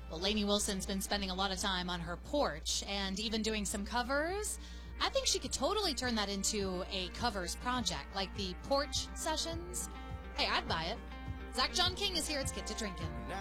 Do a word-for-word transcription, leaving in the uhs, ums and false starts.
Well, Lainey Wilson's been spending a lot of time on her porch and even doing some covers. I think she could totally turn that into a covers project, like the porch sessions. Hey, I'd buy it. Zach John King is here. It's Get to Drinking.